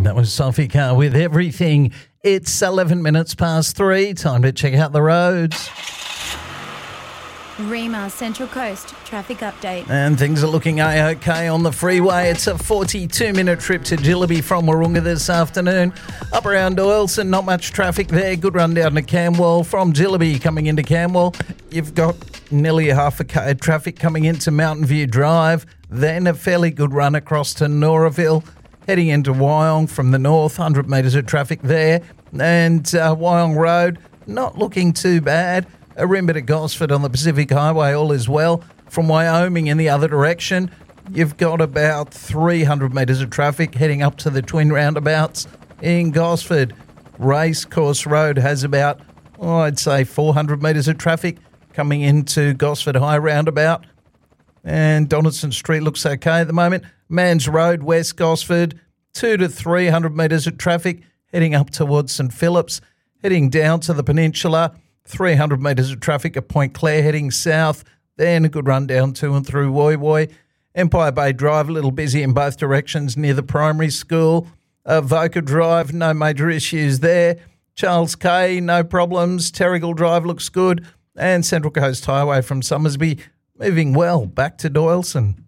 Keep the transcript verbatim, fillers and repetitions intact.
That was Sophie Carr with Everything. It's eleven minutes past three. Time to check out the roads. Rima Central Coast traffic update. And things are looking A-OK on the freeway. It's a forty-two minute trip to Jillaby from Wahroonga this afternoon. Up around Doyleson, not much traffic there. Good run down to Camwell. From Jillaby coming into Camwell, you've got nearly a half a k of traffic coming into Mountain View Drive. Then a fairly good run across to Noraville. Heading into Wyong from the north, one hundred metres of traffic there. And uh, Wyong Road, not looking too bad. A rim bit of Gosford on the Pacific Highway, all is well. From Wyoming in the other direction, you've got about three hundred metres of traffic heading up to the twin roundabouts in Gosford. Racecourse Road has about, oh, I'd say four hundred metres of traffic coming into Gosford High roundabout. And Donaldson Street looks okay at the moment. Mans Road, West Gosford, two to three hundred metres of traffic heading up towards St Phillips. Heading down to the peninsula, three hundred metres of traffic at Point Clare heading south. Then a good run down to and through Woy Woy. Empire Bay Drive, a little busy in both directions near the primary school. Uh, Voca Drive, no major issues there. Charles K, no problems. Terrigal Drive looks good. And Central Coast Highway from Summersby moving well back to Doyleson.